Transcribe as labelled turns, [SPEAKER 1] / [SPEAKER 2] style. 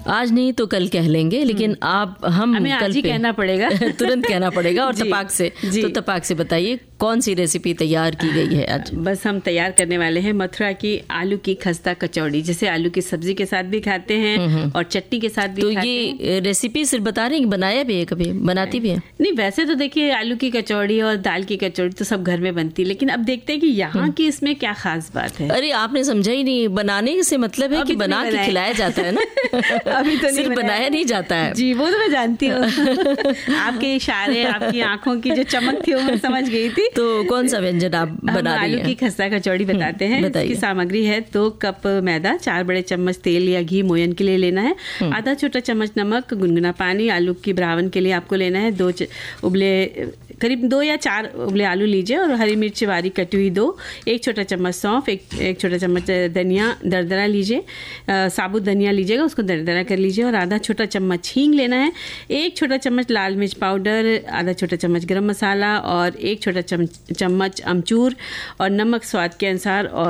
[SPEAKER 1] आज नहीं तो कल कह लेंगे, लेकिन हमें
[SPEAKER 2] आज ही कहना पड़ेगा
[SPEAKER 1] तुरंत कहना पड़ेगा और तपाक से। तो तपाक से बताइए कौन सी रेसिपी तैयार की गई है आज?
[SPEAKER 2] बस हम तैयार करने वाले हैं मथुरा की आलू की खस्ता कचौड़ी, जैसे आलू की सब्जी के साथ भी खाते हैं और चटनी के साथ भी
[SPEAKER 1] तो
[SPEAKER 2] खाते हैं।
[SPEAKER 1] ये रेसिपी सिर्फ बता रहे हैं, बनाया भी है कभी, बनाती भी है?
[SPEAKER 2] नहीं, वैसे तो देखिए आलू की कचौड़ी और दाल की कचौड़ी तो सब घर में बनती है, लेकिन अब देखते हैं कि यहाँ की इसमें क्या खास बात है।
[SPEAKER 1] अरे आपने समझा ही नहीं, बनाने से मतलब है कि बना के खिलाया जाता है ना।
[SPEAKER 2] अभी तो
[SPEAKER 1] सिर्फ बनाया नहीं जाता है।
[SPEAKER 2] जी, वो तो मैं जानती हूँ। आपके इशारे, आपकी आंखों की जो चमक थी वो मैं समझ गई थी।
[SPEAKER 1] तो कौन सा व्यंजन आप बना रही हैं?
[SPEAKER 2] आलू की खस्ता कचौड़ी बताते हैं। इसकी सामग्री है 2 कप मैदा, 4 बड़े चम्मच तेल या घी मोयन के लिए लेना है, आधा छोटा चम्मच नमक, गुनगुना पानी। आलू की ब्रावन के लिए आपको लेना है करीब 2 या 4 उबले आलू लीजिए और हरी मिर्च बारीक कटी हुई 2, 1 छोटा चम्मच सौंफ, एक छोटा चम्मच धनिया दरदरा लीजिए, साबुत धनिया लीजिएगा, उसको दरदरा कर लीजिए और आधा छोटा चम्मच हींग लेना है, 1 छोटा चम्मच लाल मिर्च पाउडर, आधा छोटा चम्मच गरम मसाला और 1 छोटा चम्मच अमचूर और नमक स्वाद के अनुसार। और